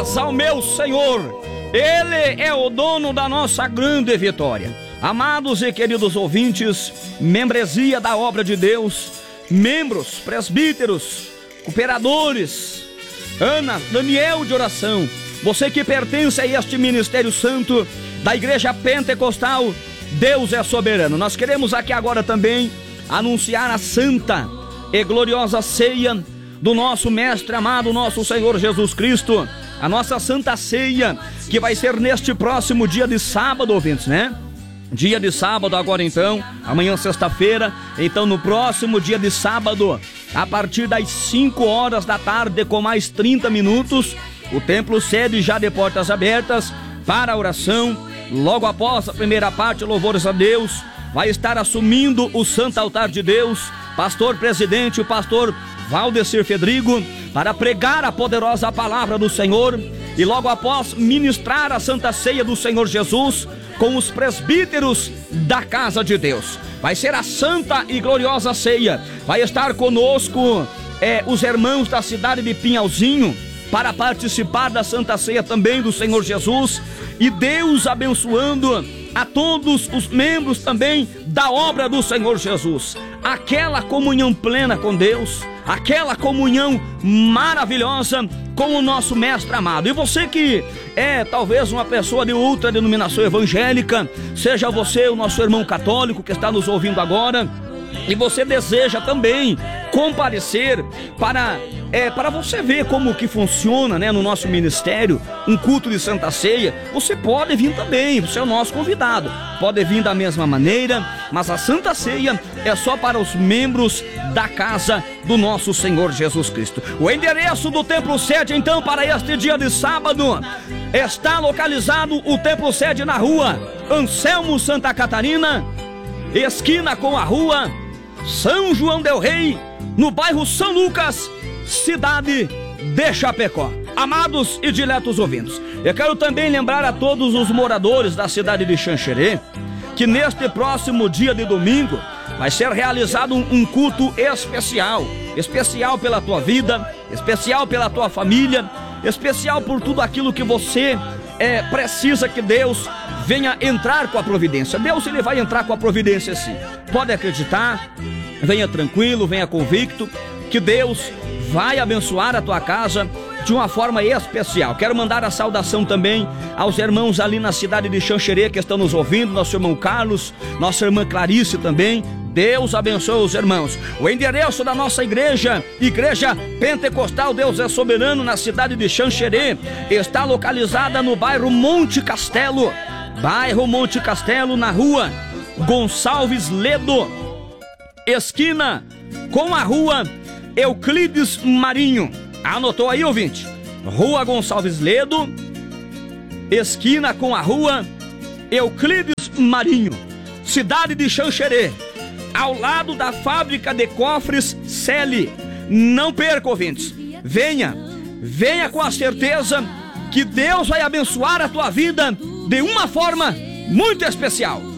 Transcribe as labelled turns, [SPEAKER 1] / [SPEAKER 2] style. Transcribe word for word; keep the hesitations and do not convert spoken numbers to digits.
[SPEAKER 1] Glórias ao meu Senhor. Ele é o dono da nossa grande vitória. Amados e queridos ouvintes, membresia da obra de Deus, membros, presbíteros, cooperadores, Ana, Daniel de oração, você que pertence a este ministério santo da Igreja Pentecostal, Deus é soberano. Nós queremos aqui agora também anunciar a santa e gloriosa ceia do nosso mestre amado, nosso Senhor Jesus Cristo, a nossa santa ceia, que vai ser neste próximo dia de sábado, ouvintes, né? Dia de sábado agora então, amanhã sexta-feira, então no próximo dia de sábado, a partir das cinco horas da tarde, com mais trinta minutos, o templo sede já de portas abertas para a oração. Logo após a primeira parte, louvores a Deus, vai estar assumindo o santo altar de Deus, pastor presidente, o pastor Valdecir Fedrigo, para pregar a poderosa palavra do Senhor, e logo após ministrar a santa ceia do Senhor Jesus com os presbíteros da casa de Deus. Vai ser a santa e gloriosa ceia. Vai estar conosco é, os irmãos da cidade de Pinhalzinho para participar da santa ceia também do Senhor Jesus, e Deus abençoando a todos os membros também da obra do Senhor Jesus. Aquela comunhão plena com Deus, aquela comunhão maravilhosa com o nosso mestre amado. E você que é talvez uma pessoa de outra denominação evangélica, seja você o nosso irmão católico que está nos ouvindo agora, e você deseja também comparecer para, é, para você ver como que funciona, né, no nosso ministério, um culto de Santa Ceia, você pode vir também, você é o nosso convidado, pode vir da mesma maneira, mas a Santa Ceia é só para os membros da casa do nosso Senhor Jesus Cristo. O endereço do templo sede então para este dia de sábado está localizado, o templo sede na rua Anselmo Santa Catarina, esquina com a rua São João del Rei, no bairro São Lucas, cidade de Chapecó. Amados e diletos ouvintes, eu quero também lembrar a todos os moradores da cidade de Xanxerê que neste próximo dia de domingo vai ser realizado um culto especial, especial pela tua vida, especial pela tua família, especial por tudo aquilo que você é, precisa que Deus venha entrar com a providência. Deus, ele vai entrar com a providência sim. Pode acreditar, venha tranquilo, venha convicto, que Deus vai abençoar a tua casa de uma forma especial. Quero mandar a saudação também aos irmãos ali na cidade de Xanxerê que estão nos ouvindo, nosso irmão Carlos, nossa irmã Clarice também. Deus abençoe os irmãos. O endereço da nossa igreja, Igreja Pentecostal Deus é Soberano, na cidade de Xanxerê, está localizada no bairro Monte Castelo, bairro Monte Castelo, na rua Gonçalves Ledo, esquina com a rua Euclides Marinho. Anotou aí, ouvinte? Rua Gonçalves Ledo, esquina com a rua Euclides Marinho, cidade de Xanxerê, ao lado da fábrica de cofres Celi. Não perca, ouvintes, venha, venha com a certeza que Deus vai abençoar a tua vida de uma forma muito especial.